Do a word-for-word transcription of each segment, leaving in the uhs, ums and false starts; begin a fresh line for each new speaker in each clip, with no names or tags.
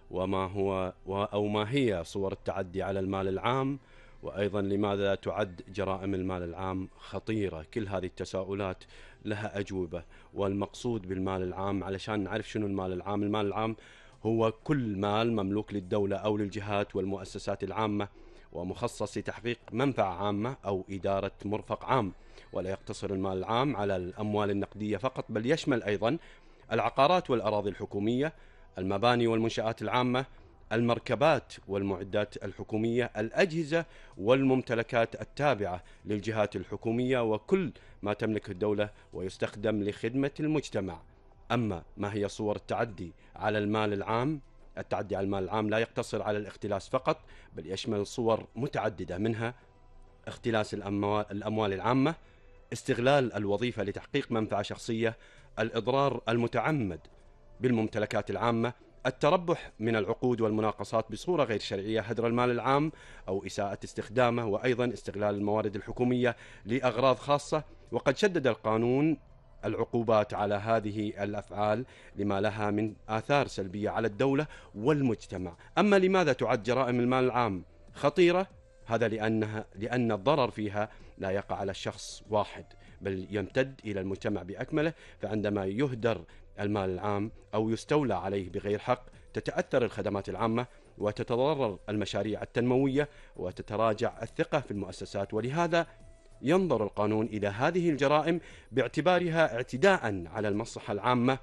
وما هو أو ما هي صور التعدي على المال العام، وأيضا لماذا تعد جرائم المال العام خطيرة؟ كل هذه التساؤلات لها أجوبة. والمقصود بالمال العام علشان نعرف شنو المال العام. المال العام هو كل مال مملوك للدولة أو للجهات والمؤسسات العامة ومخصص لتحقيق منفعة عامة أو إدارة مرفق عام. ولا يقتصر المال العام على الأموال النقدية فقط، بل يشمل أيضا العقارات والأراضي الحكومية، المباني والمنشآت العامة، المركبات والمعدات الحكومية، الأجهزة والممتلكات التابعة للجهات الحكومية، وكل ما تملكه الدولة ويستخدم لخدمة المجتمع. أما ما هي صور التعدي على المال العام؟ التعدي على المال العام لا يقتصر على الاختلاس فقط، بل يشمل صور متعددة، منها اختلاس الأموال, الأموال العامة، استغلال الوظيفة لتحقيق منفعة شخصية، الإضرار المتعمد بالممتلكات العامة، التربح من العقود والمناقصات بصورة غير شرعية، هدر المال العام أو إساءة استخدامه، وأيضا استغلال الموارد الحكومية لأغراض خاصة. وقد شدد القانون العقوبات على هذه الأفعال لما لها من آثار سلبية على الدولة والمجتمع. أما لماذا تعد جرائم المال العام خطيرة؟ هذا لأنها لأن الضرر فيها لا يقع على شخص واحد، بل يمتد إلى المجتمع بأكمله. فعندما يهدر المال العام أو يستولى عليه بغير حق، تتأثر الخدمات العامة وتتضرر المشاريع التنموية وتتراجع الثقة في المؤسسات. ولهذا ينظر القانون إلى هذه الجرائم باعتبارها اعتداء على المصلحة العامة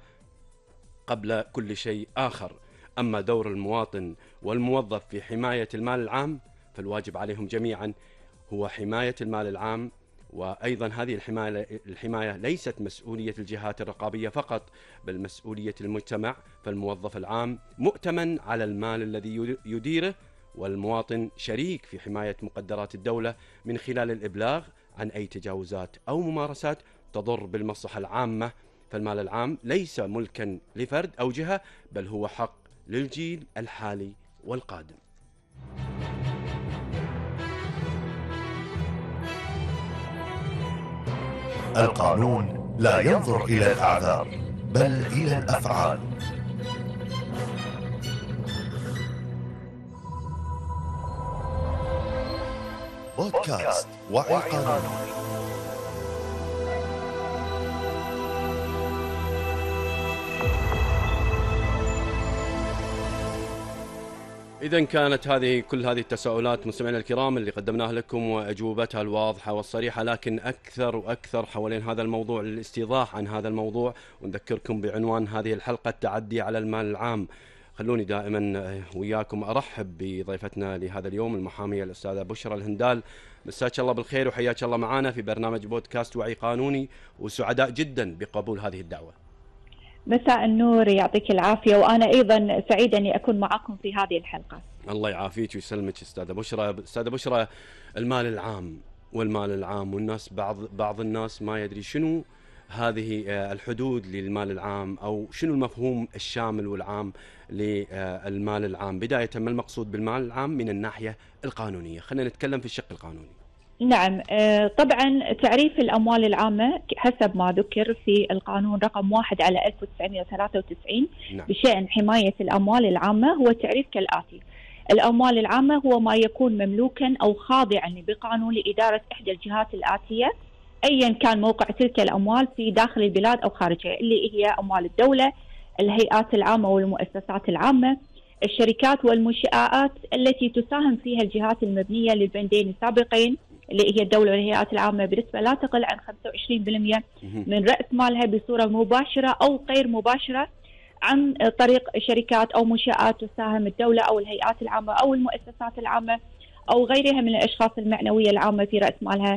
قبل كل شيء آخر. أما دور المواطن والموظف في حماية المال العام، فالواجب عليهم جميعا هو حماية المال العام. وأيضا هذه الحماية, الحماية ليست مسؤولية الجهات الرقابية فقط، بل مسؤولية المجتمع. فالموظف العام مؤتمن على المال الذي يديره، والمواطن شريك في حماية مقدرات الدولة من خلال الإبلاغ عن أي تجاوزات أو ممارسات تضر بالمصلحة العامة. فالمال العام ليس ملكا لفرد أو جهة، بل هو حق للجيل الحالي والقادم.
القانون لا ينظر إلى الأعذار بل إلى الأفعال. بودكاست وعي قانوني.
إذن كانت هذه كل هذه التساؤلات مستمعينا الكرام اللي قدمناها لكم وأجوبتها الواضحة والصريحة، لكن أكثر وأكثر حوالين هذا الموضوع للاستيضاح عن هذا الموضوع. ونذكركم بعنوان هذه الحلقة: التعدي على المال العام. خلوني دائما وياكم أرحب بضيفتنا لهذا اليوم، المحامية الأستاذة بشرى الهندال. مساك الله بالخير وحياك الله معنا في برنامج بودكاست وعي قانوني، وسعداء جدا بقبول هذه الدعوة.
مساء النور، يعطيك العافية، وأنا أيضا سعيدة أني أكون معكم في هذه الحلقة.
الله يعافيك ويسلمك أستاذة بشرى. أستاذة بشرى، المال العام والمال العام والناس بعض بعض الناس ما يدري شنو هذه الحدود للمال العام، أو شنو المفهوم الشامل والعام للمال العام. بداية، ما المقصود بالمال العام من الناحية القانونية؟ خلينا نتكلم في الشق القانوني.
نعم، طبعا تعريف الأموال العامة حسب ما ذكر في القانون رقم واحد على ألف وتسعمائة وثلاثة وتسعين نعم. بشأن حماية الأموال العامة، هو تعريف كالآتي: الأموال العامة هو ما يكون مملوكا أو خاضعا بقانون لإدارة إحدى الجهات الآتية أيا كان موقع تلك الأموال في داخل البلاد أو خارجها، اللي هي أموال الدولة، الهيئات العامة والمؤسسات العامة، الشركات والمنشآت التي تساهم فيها الجهات المبنية للبندين السابقين اللي هي الدولة والهيئات العامة بنسبة لا تقل عن خمسة وعشرين بالمئة من رأس مالها بصورة مباشرة أو غير مباشرة عن طريق شركات أو منشآت تساهم الدولة أو الهيئات العامة أو المؤسسات العامة أو غيرها من الأشخاص المعنوية العامة في رأس مالها.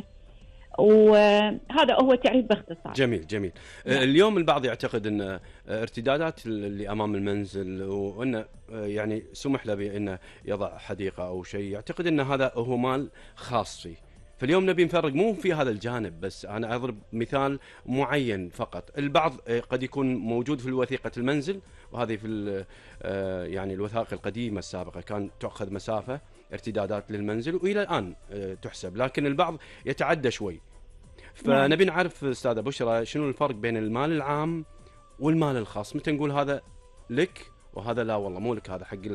وهذا هو تعريف باختصار.
جميل جميل. نعم. اليوم البعض يعتقد أن ارتدادات اللي أمام المنزل، وأن يعني سمح له بأنه يضع حديقة أو شيء، يعتقد أن هذا هو مال خاص فيه. فاليوم نبي نفرق مو في هذا الجانب بس. أنا أضرب مثال معين فقط. البعض قد يكون موجود في وثيقة المنزل، وهذه في يعني الوثائق القديمة السابقة كان تأخذ مسافة ارتدادات للمنزل، وإلى الآن تحسب، لكن البعض يتعدى شوي. فنبي نعرف أستاذة بشرى شنو الفرق بين المال العام والمال الخاص. متى نقول هذا لك وهذا لا والله مو لك، هذا حق